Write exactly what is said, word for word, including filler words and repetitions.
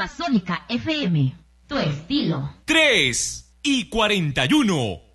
Sónica F M. Tu estilo. tres y cuarenta y uno.